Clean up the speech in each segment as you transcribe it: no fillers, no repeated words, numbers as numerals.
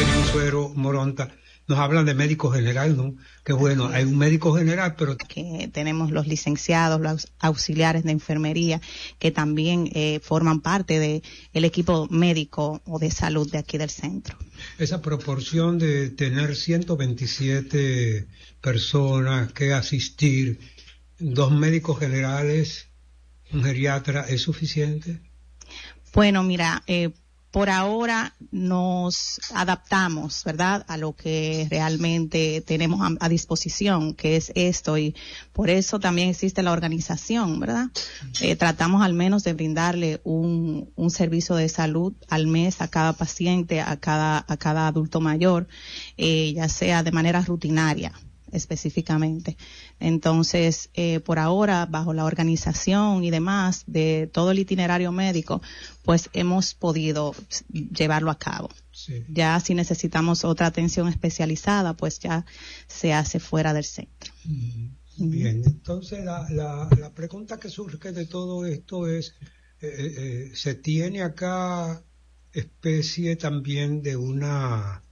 Catherine Suero Moronta. Nos hablan de médico general, ¿no? Que bueno, hay un médico general, pero que tenemos los licenciados, los auxiliares de enfermería, que también forman parte de el equipo médico o de salud de aquí del centro. Esa proporción de tener 127 personas que asistir, 2 médicos generales, un geriatra, ¿es suficiente? Bueno, mira, por ahora nos adaptamos, ¿verdad?, a lo que realmente tenemos a disposición, que es esto, y por eso también existe la organización, ¿verdad? Tratamos al menos de brindarle un servicio de salud al mes a cada paciente, a cada adulto mayor, ya sea de manera rutinaria específicamente. Entonces, por ahora, bajo la organización y demás de todo el itinerario médico, pues hemos podido llevarlo a cabo. Sí. Ya si necesitamos otra atención especializada, pues ya se hace fuera del centro. Bien, entonces la pregunta que surge de todo esto es, ¿se tiene acá especie también de una...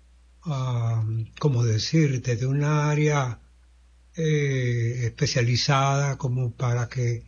como decirte, de una área especializada como para que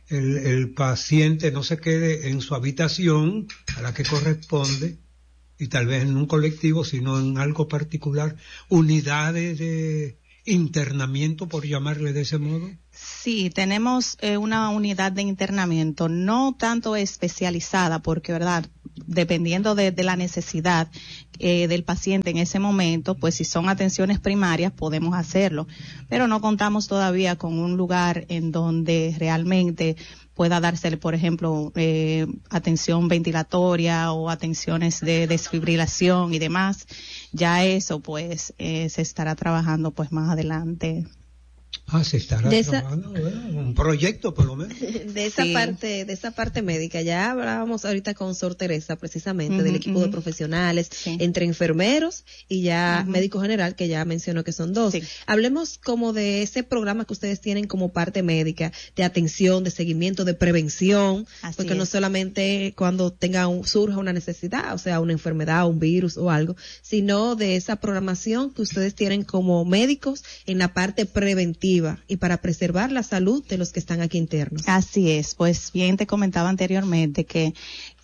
el paciente no se quede en su habitación a la que corresponde y tal vez en un colectivo, sino en algo particular, unidades de internamiento, por llamarle de ese modo? Sí, tenemos una unidad de internamiento, no tanto especializada, porque, ¿verdad?, dependiendo de la necesidad del paciente en ese momento, pues si son atenciones primarias podemos hacerlo, pero no contamos todavía con un lugar en donde realmente pueda darse, por ejemplo, atención ventilatoria o atenciones de desfibrilación y demás. Ya eso, pues, se estará trabajando, pues, más adelante. Se estará trabajando, un proyecto por lo menos. De esa parte médica, ya hablábamos ahorita con Sor Teresa precisamente del equipo de profesionales, entre enfermeros y ya médico general, que ya mencionó que son 2. Sí. Hablemos como de ese programa que ustedes tienen como parte médica, de atención, de seguimiento, de prevención, porque no solamente cuando surja una necesidad, o sea, una enfermedad, un virus o algo, sino de esa programación que ustedes tienen como médicos en la parte preventiva y para preservar la salud de los que están aquí internos. Así es, pues bien te comentaba anteriormente que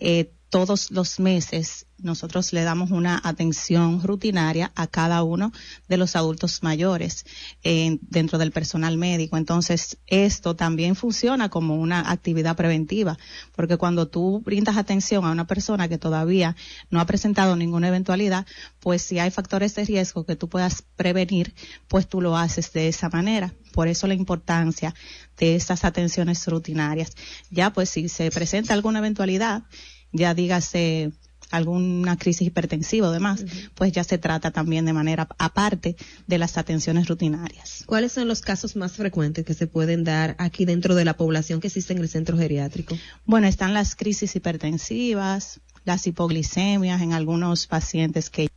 todos los meses nosotros le damos una atención rutinaria a cada uno de los adultos mayores dentro del personal médico. Entonces, esto también funciona como una actividad preventiva, porque cuando tú brindas atención a una persona que todavía no ha presentado ninguna eventualidad, pues si hay factores de riesgo que tú puedas prevenir, pues tú lo haces de esa manera. Por eso la importancia de estas atenciones rutinarias. Ya pues si se presenta alguna eventualidad, ya dígase alguna crisis hipertensiva o demás, pues ya se trata también de manera aparte de las atenciones rutinarias. ¿Cuáles son los casos más frecuentes que se pueden dar aquí dentro de la población que existe en el centro geriátrico? Bueno, están las crisis hipertensivas, las hipoglicemias en algunos pacientes que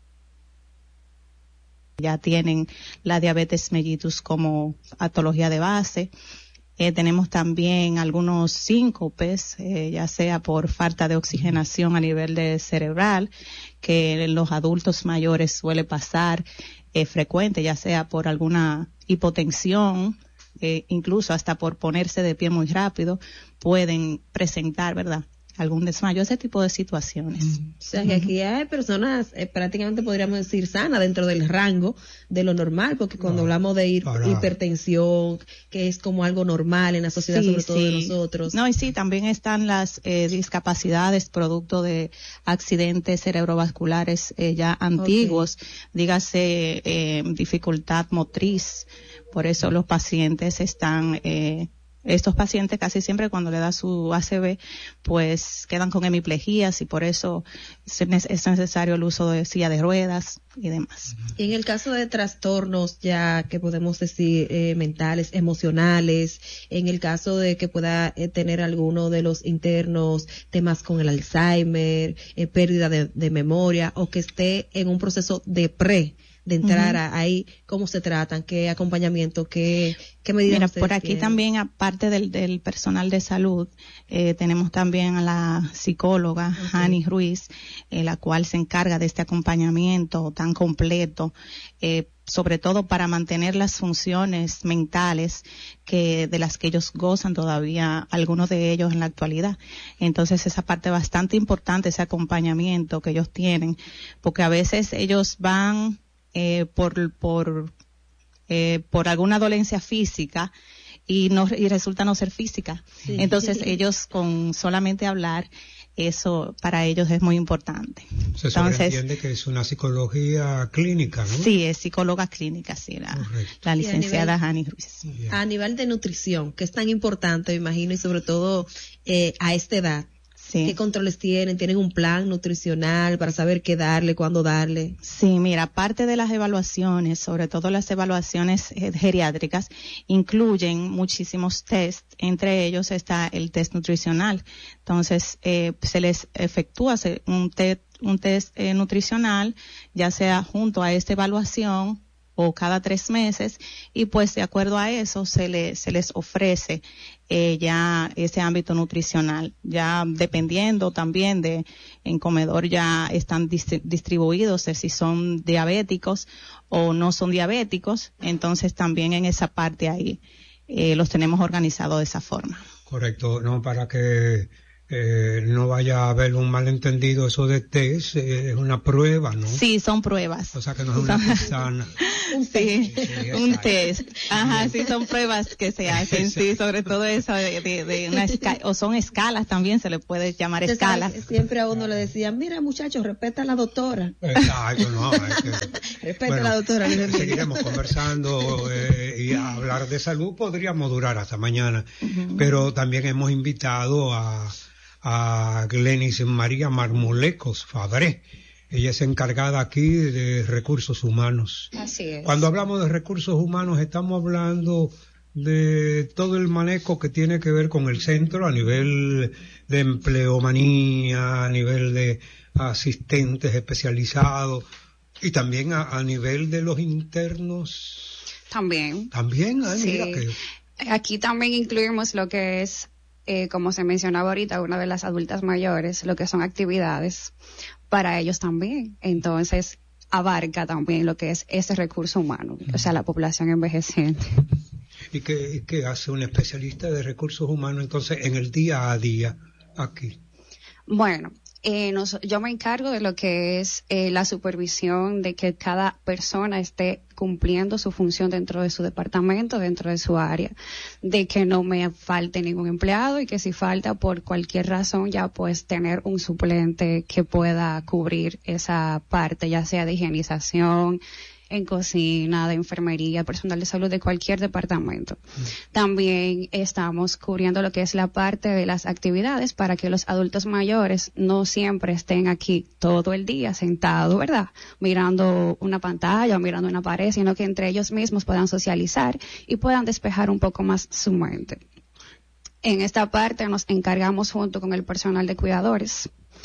ya tienen la diabetes mellitus como patología de base. Tenemos también algunos síncopes, ya sea por falta de oxigenación a nivel de cerebral, que en los adultos mayores suele pasar frecuente, ya sea por alguna hipotensión, incluso hasta por ponerse de pie muy rápido, pueden presentar, ¿verdad?, algún desmayo, ese tipo de situaciones. O sea que aquí hay personas prácticamente podríamos decir sanas dentro del rango de lo normal, porque cuando hablamos de hipertensión, que es como algo normal en la sociedad, sobre todo de nosotros. No, y sí, también están las discapacidades producto de accidentes cerebrovasculares ya antiguos, dígase dificultad motriz, por eso los pacientes están estos pacientes casi siempre cuando le da su ACV, pues quedan con hemiplejías y por eso es necesario el uso de silla de ruedas y demás. Y en el caso de trastornos ya que podemos decir mentales, emocionales, en el caso de que pueda tener alguno de los internos temas con el Alzheimer, pérdida de memoria o que esté en un proceso de de entrar ahí, cómo se tratan, qué acompañamiento, qué medidas. Mira, por aquí tienen. También, aparte del personal de salud, tenemos también a la psicóloga Jani Ruiz, la cual se encarga de este acompañamiento tan completo, sobre todo para mantener las funciones mentales de las que ellos gozan todavía, algunos de ellos en la actualidad. Entonces esa parte bastante importante, ese acompañamiento que ellos tienen, porque a veces ellos van por alguna dolencia física y resulta no ser física. Sí. Entonces ellos con solamente hablar, eso para ellos es muy importante. Se sobreentiende que es una psicología clínica, ¿no? Sí, es psicóloga clínica, sí, la licenciada Jani Ruiz. A nivel de nutrición, que es tan importante, me imagino, y sobre todo a esta edad. Sí. ¿Qué controles tienen? ¿Tienen un plan nutricional para saber qué darle, cuándo darle? Sí, mira, parte de las evaluaciones, sobre todo las evaluaciones geriátricas, incluyen muchísimos test. Entre ellos está el test nutricional. Entonces, se les efectúa un test nutricional, ya sea junto a esta evaluación o cada 3 meses, y pues de acuerdo a eso se les ofrece ya ese ámbito nutricional, ya dependiendo también en comedor ya están distribuidos si son diabéticos o no son diabéticos, entonces también en esa parte ahí los tenemos organizados de esa forma. Correcto, no, para que no vaya a haber un malentendido, eso de test es una prueba, ¿no? Sí, son pruebas. O sea que no es una pisana. Sí, un test. Ajá, sí, son pruebas que se hacen, sí, sobre todo eso de una escala, o son escalas también, se le puede llamar escalas. Siempre a uno le decían, mira muchachos, respeta a la doctora. Exacto, no, respeta a la doctora. Seguiremos conversando y a hablar de salud podríamos durar hasta mañana, pero también hemos invitado a Glenis María Marmolecos Fabré. Ella es encargada aquí de recursos humanos. Así es. Cuando hablamos de recursos humanos estamos hablando de todo el manejo que tiene que ver con el centro a nivel de empleomanía, a nivel de asistentes especializados y también a nivel de los internos. También. También, sí. Mira que... Aquí también incluimos lo que es, como se mencionaba ahorita, una de las adultas mayores, lo que son actividades para ellos también. Entonces, abarca también lo que es ese recurso humano, o sea, la población envejeciente. ¿Y qué hace un especialista de recursos humanos entonces en el día a día aquí? Bueno, yo me encargo de lo que es la supervisión de que cada persona esté cumpliendo su función dentro de su departamento, dentro de su área, de que no me falte ningún empleado y que si falta por cualquier razón ya pues tener un suplente que pueda cubrir esa parte, ya sea de higienización, en cocina, de enfermería, personal de salud de cualquier departamento. También estamos cubriendo lo que es la parte de las actividades para que los adultos mayores no siempre estén aquí todo el día sentados, ¿verdad? Mirando una pantalla o mirando una pared, sino que entre ellos mismos puedan socializar y puedan despejar un poco más su mente. En esta parte nos encargamos junto con el personal de cuidadores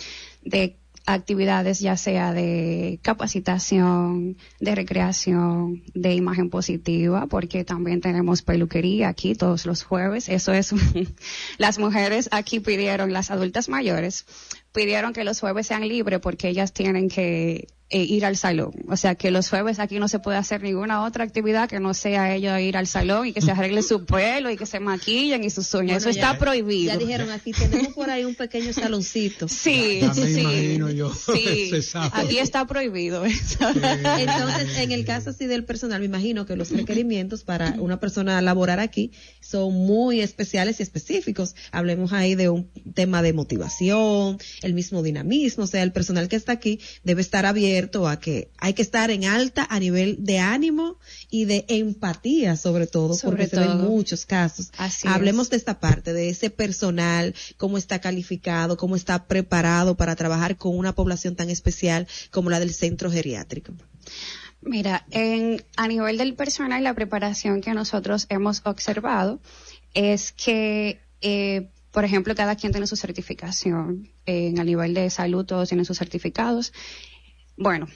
de actividades ya sea de capacitación, de recreación, de imagen positiva, porque también tenemos peluquería aquí todos los jueves. Eso es, las mujeres aquí pidieron, las adultas mayores, pidieron que los jueves sean libres porque ellas tienen que ir al salón. O sea, que los jueves aquí no se puede hacer ninguna otra actividad que no sea ellos ir al salón y que se arregle su pelo y que se maquillen y sus uñas. Bueno, eso está prohibido. Ya dijeron, aquí tenemos por ahí un pequeño saloncito. Sí, ya me imagino yo. Sí, aquí está prohibido eso. Entonces, en el caso así del personal, me imagino que los requerimientos para una persona laborar aquí son muy especiales y específicos. Hablemos ahí de un tema de motivación, el mismo dinamismo, o sea, el personal que está aquí debe estar abierto a que hay que estar en alta a nivel de ánimo y de empatía sobre todo, porque se ven muchos casos. Hablemos de esta parte, de ese personal, cómo está calificado, cómo está preparado para trabajar con una población tan especial como la del centro geriátrico. Mira, a nivel del personal, la preparación que nosotros hemos observado es que por ejemplo, cada quien tiene su certificación. A nivel de salud todos tienen sus certificados. Bueno,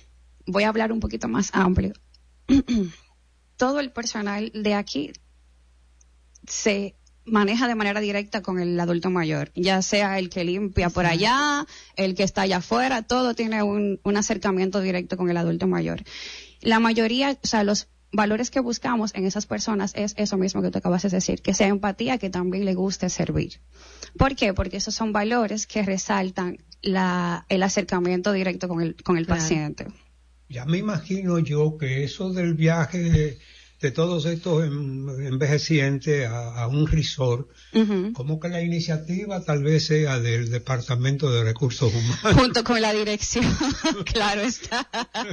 voy a hablar un poquito más amplio. Todo el personal de aquí se maneja de manera directa con el adulto mayor, ya sea el que limpia por allá, el que está allá afuera, todo tiene un acercamiento directo con el adulto mayor. La mayoría, o sea, los valores que buscamos en esas personas es eso mismo que tú acabas de decir, que sea empatía, que también le guste servir. ¿Por qué? Porque esos son valores que resaltan el acercamiento directo con el paciente. Ya me imagino yo que eso del viaje de todos estos envejecientes a un resort, como que la iniciativa tal vez sea del Departamento de Recursos Humanos. Junto con la dirección, claro está.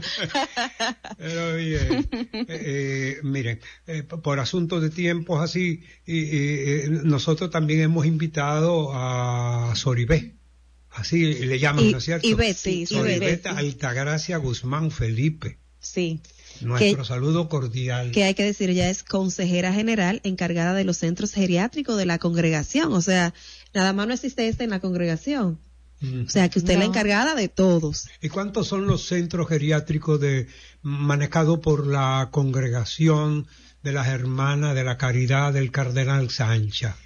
Pero bien, miren, por asuntos de tiempos así, nosotros también hemos invitado a Soribé. Así le llaman, ¿no es cierto? Soribeta Altagracia Guzmán Felipe. Sí. Nuestro saludo cordial. Que hay que decir, ella es consejera general encargada de los centros geriátricos de la congregación. O sea, nada más no existe en la congregación. O sea, que usted es la encargada de todos. ¿Y cuántos son los centros geriátricos manejados por la congregación de las hermanas de la Caridad del Cardenal Sancha?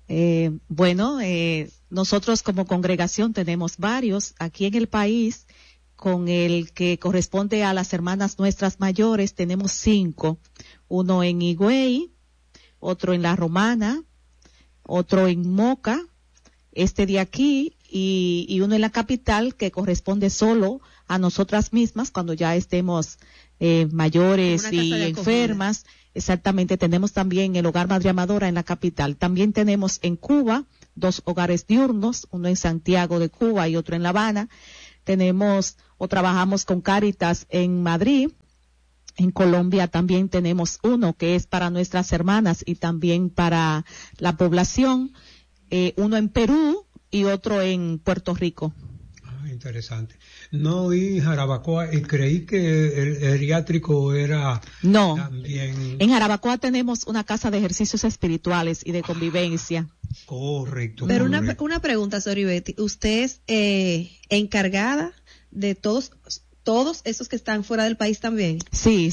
Nosotros como congregación tenemos varios aquí en el país. Con el que corresponde a las hermanas nuestras mayores tenemos 5, uno en Higüey, otro en La Romana, otro en Moca, este de aquí, y uno en la capital que corresponde solo a nosotras mismas cuando ya estemos mayores y enfermas. Exactamente, tenemos también el Hogar Madre Amadora en la capital. También tenemos en Cuba 2 hogares diurnos, uno en Santiago de Cuba y otro en La Habana. Tenemos o trabajamos con Cáritas en Madrid. En Colombia también tenemos uno que es para nuestras hermanas y también para la población. Uno en Perú y otro en Puerto Rico. Interesante. No oí Jarabacoa y creí que el geriátrico era también... En Jarabacoa tenemos una casa de ejercicios espirituales y de convivencia. Correcto. Pero una pregunta, Soribeti. ¿Usted es encargada de todos esos que están fuera del país también? Sí.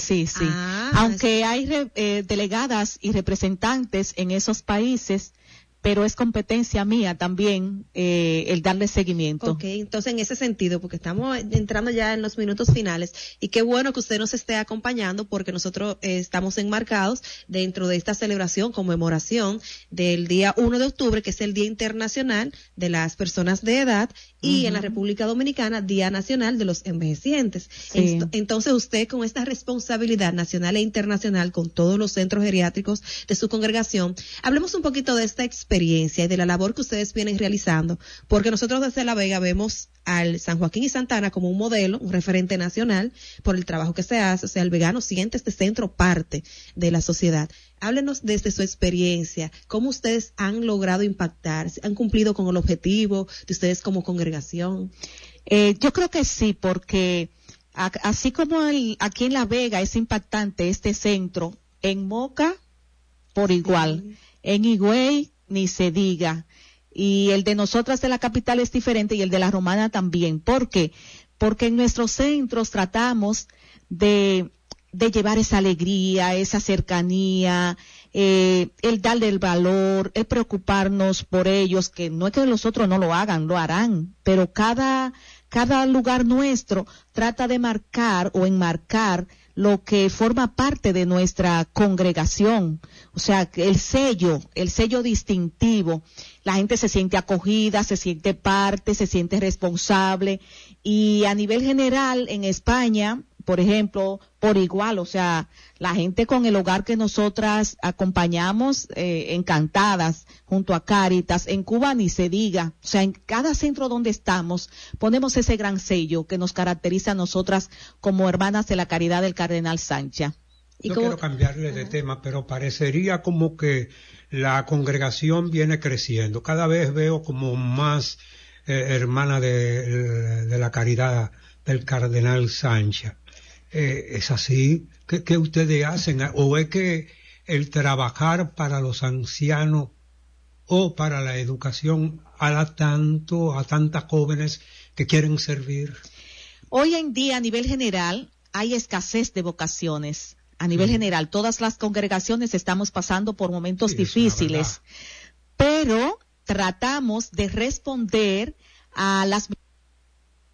Aunque hay delegadas y representantes en esos países, pero es competencia mía también el darle seguimiento. Ok, entonces en ese sentido, porque estamos entrando ya en los minutos finales, y qué bueno que usted nos esté acompañando, porque nosotros estamos enmarcados dentro de esta celebración, conmemoración del día 1 de octubre, que es el Día Internacional de las Personas de Edad, y en la República Dominicana, Día Nacional de los Envejecientes. Sí. Entonces usted, con esta responsabilidad nacional e internacional con todos los centros geriátricos de su congregación, hablemos un poquito de esta experiencia y de la labor que ustedes vienen realizando, porque nosotros desde La Vega vemos al San Joaquín y Santa Ana como un modelo, un referente nacional por el trabajo que se hace. O sea, el vegano siente este centro parte de la sociedad. Háblenos desde su experiencia, cómo ustedes han logrado impactar, han cumplido con el objetivo de ustedes como congregación. Yo creo que sí, porque así como aquí en La Vega es impactante este centro, en Moca por igual, en Higüey ni se diga, y el de nosotras de la capital es diferente y el de La Romana también. ¿Por qué? Porque en nuestros centros tratamos de llevar esa alegría, esa cercanía, el darle el valor, el preocuparnos por ellos, que no es que los otros no lo hagan, lo harán, pero cada lugar nuestro trata de marcar o enmarcar lo que forma parte de nuestra congregación. O sea, el sello distintivo. La gente se siente acogida, se siente parte, se siente responsable. Y a nivel general, en España, por ejemplo, por igual, o sea, la gente con el hogar que nosotras acompañamos, encantadas, junto a Cáritas. En Cuba ni se diga. O sea, en cada centro donde estamos, ponemos ese gran sello que nos caracteriza a nosotras como hermanas de la Caridad del Cardenal Sancha. Yo quiero cambiarle de tema, pero parecería como que la congregación viene creciendo. Cada vez veo como más hermanas de la Caridad del Cardenal Sancha. ¿Es así? ¿Qué ustedes hacen? ¿O es que el trabajar para los ancianos o para la educación a tantas jóvenes que quieren servir? Hoy en día, a nivel general, hay escasez de vocaciones. A nivel general, todas las congregaciones estamos pasando por momentos difíciles, pero tratamos de responder a las